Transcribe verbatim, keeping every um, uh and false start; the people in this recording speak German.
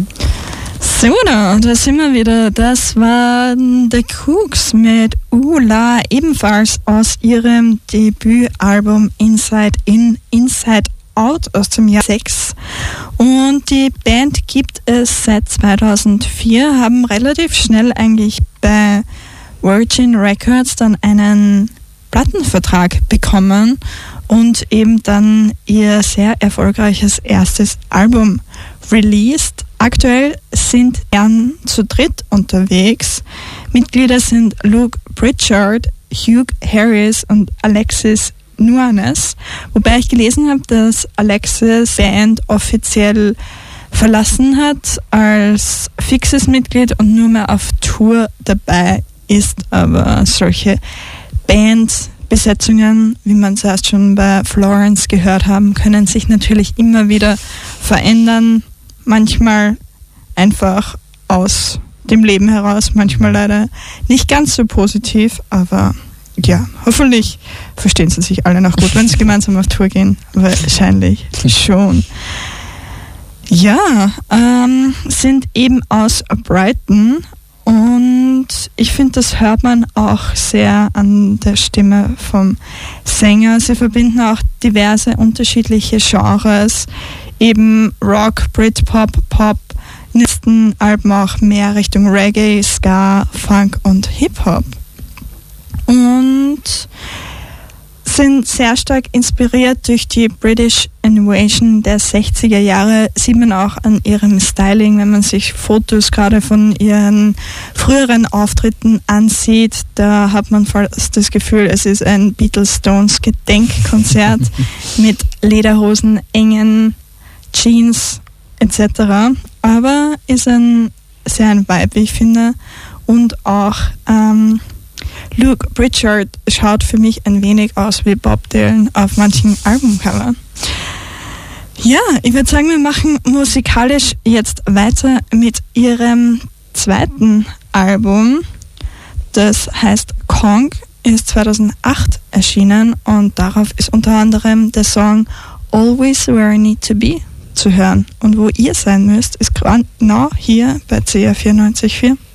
So, da, da sind wir wieder. Das waren The Kooks mit Ula, ebenfalls aus ihrem Debütalbum Inside In, Inside Out aus dem Jahr sechs. Und die Band gibt es seit zweitausendvier, haben relativ schnell eigentlich bei Virgin Records dann einen Plattenvertrag bekommen und eben dann ihr sehr erfolgreiches erstes Album released. Aktuell sind Herren zu dritt unterwegs. Mitglieder sind Luke Pritchard, Hugh Harris und Alexis Nuanes. Wobei ich gelesen habe, dass Alexis Band offiziell verlassen hat als fixes Mitglied und nur mehr auf Tour dabei ist. Aber solche Bandbesetzungen, wie man es erst schon bei Florence gehört haben, können sich natürlich immer wieder verändern. Manchmal einfach aus dem Leben heraus, manchmal leider nicht ganz so positiv, aber ja, hoffentlich verstehen sie sich alle noch gut, wenn sie gemeinsam auf Tour gehen. Wahrscheinlich schon. Ja, ähm, sind eben aus Brighton und ich finde, das hört man auch sehr an der Stimme vom Sänger. Sie verbinden auch diverse unterschiedliche Genres, eben Rock, Britpop, Pop, in den nächsten Alben auch mehr Richtung Reggae, Ska, Funk und Hip-Hop. Und sind sehr stark inspiriert durch die British Invasion der sechziger Jahre. Sieht man auch an ihrem Styling, wenn man sich Fotos gerade von ihren früheren Auftritten ansieht. Da hat man fast das Gefühl, es ist ein Beatles-Stones Gedenkkonzert mit Lederhosen, engen Jeans et cetera. Aber ist ein sehr ein Vibe, wie ich finde. Und auch ähm, Luke Pritchard schaut für mich ein wenig aus wie Bob Dylan auf manchen Albumcovern. Ja, ich würde sagen, wir machen musikalisch jetzt weiter mit ihrem zweiten Album. Das heißt Kong, ist zweitausendacht erschienen und darauf ist unter anderem der Song Always Where I Need to Be zu hören. Und wo ihr sein müsst, ist genau hier bei C R vierundneunzig Komma vier.